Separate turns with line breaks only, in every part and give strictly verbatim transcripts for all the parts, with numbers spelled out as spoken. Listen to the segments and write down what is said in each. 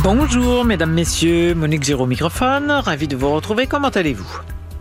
Bonjour mesdames, messieurs, Monique Giraud au microphone, ravi de vous retrouver, comment allez-vous?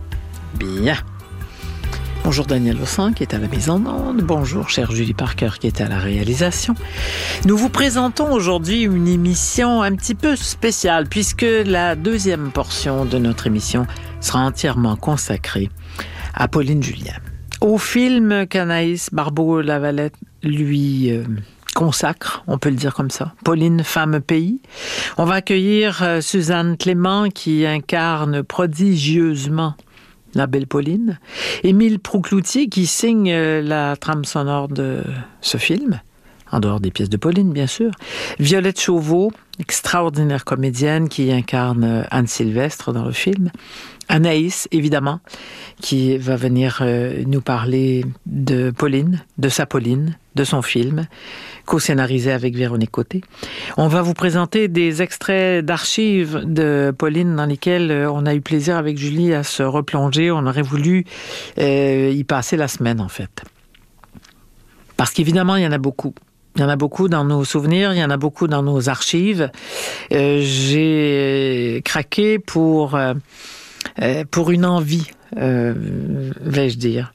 Bien. Bonjour Daniel Ossan qui est à la mise en onde, bonjour chère Julie Parker qui est à la réalisation. Nous vous présentons aujourd'hui une émission un petit peu spéciale puisque la deuxième portion de notre émission sera entièrement consacrée à Pauline Julien. Au film qu'Anaïs Barbeau-Lavalette lui... Euh, consacre, on peut le dire comme ça. Pauline, femme pays. On va accueillir euh, Suzanne Clément qui incarne prodigieusement la belle Pauline. Émile Proucloutier qui signe euh, la trame sonore de ce film, en dehors des pièces de Pauline, bien sûr. Violette Chauveau, extraordinaire comédienne qui incarne euh, Anne Sylvestre dans le film. Anaïs, évidemment, qui va venir euh, nous parler de Pauline, de sa Pauline, de son film, co-scénarisé avec Véronique Côté. On va vous présenter des extraits d'archives de Pauline dans lesquels euh, on a eu plaisir avec Julie à se replonger. On aurait voulu euh, y passer la semaine, en fait. Parce qu'évidemment, il y en a beaucoup. Il y en a beaucoup dans nos souvenirs, il y en a beaucoup dans nos archives. Euh, j'ai craqué pour... Euh, Euh, pour une envie, euh, vais-je dire.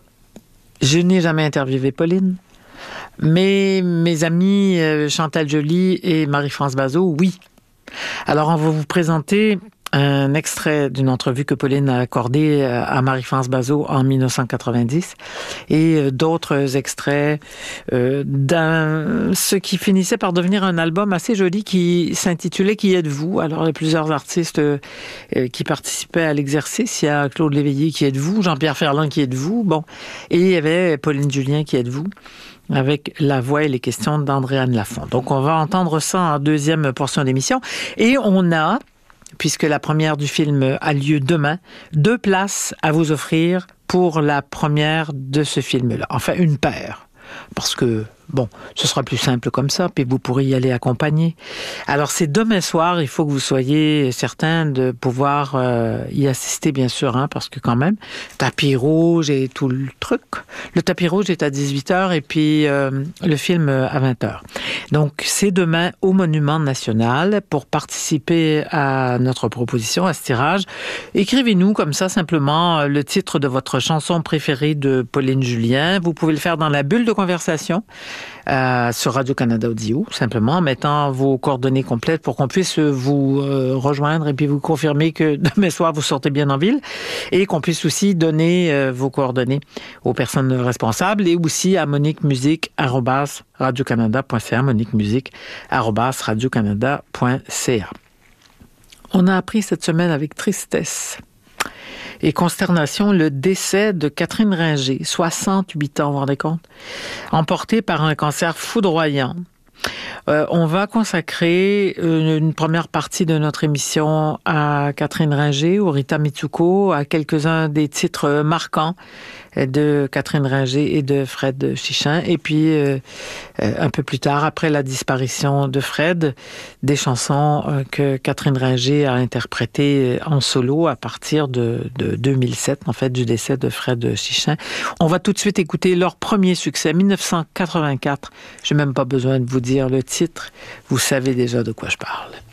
Je n'ai jamais interviewé Pauline, mais mes amis euh, Chantal Joly et Marie-France Bazot, oui. Alors, on va vous présenter un extrait d'une entrevue que Pauline a accordée à Marie-France Bazot en dix-neuf cent quatre-vingt-dix et d'autres extraits euh, d'un ce qui finissait par devenir un album assez joli qui s'intitulait « Qui êtes-vous ?» Alors, il y a plusieurs artistes euh, qui participaient à l'exercice. Il y a Claude Léveillé, « Qui êtes-vous ?» Jean-Pierre Ferland, « Qui êtes-vous ?» Bon, et il y avait Pauline Julien, « Qui êtes-vous ?» avec la voix et les questions d'Andréane Lafont. Donc, on va entendre ça en deuxième portion d'émission. Et on a... puisque la première du film a lieu demain, deux places à vous offrir pour la première de ce film-là. Enfin, une paire. Parce que, bon, ce sera plus simple comme ça, puis vous pourrez y aller accompagner. Alors, c'est demain soir, il faut que vous soyez certains de pouvoir euh, y assister, bien sûr, hein, parce que quand même, tapis rouge et tout le truc. Le tapis rouge est à dix-huit heures et puis euh, le film à vingt heures. Donc, c'est demain au Monument National. Pour participer à notre proposition, à ce tirage, écrivez-nous comme ça, simplement, le titre de votre chanson préférée de Pauline Julien. Vous pouvez le faire dans la bulle de conversation euh, sur Radio-Canada Audio, simplement en mettant vos coordonnées complètes pour qu'on puisse vous euh, rejoindre et puis vous confirmer que demain soir, vous sortez bien en ville et qu'on puisse aussi donner euh, vos coordonnées aux personnes responsables et aussi à moniquemusique arobase radiocanada point c a, moniquemusique arobase radiocanada point c a. On a appris cette semaine avec tristesse et consternation le décès de Catherine Ringer, soixante-huit ans, vous vous rendez compte, emportée par un cancer foudroyant. Euh, on va consacrer une, une première partie de notre émission à Catherine Ringer, ou Rita Mitsuko, à quelques-uns des titres marquants de Catherine Ringer et de Fred Chichin. Et puis, euh, euh, un peu plus tard, après la disparition de Fred, des chansons euh, que Catherine Ringer a interprétées en solo à partir de, de deux mille sept, en fait, du décès de Fred Chichin. On va tout de suite écouter leur premier succès, dix-neuf cent quatre-vingt-quatre. Je n'ai même pas besoin de vous dire le titre. Vous savez déjà de quoi je parle.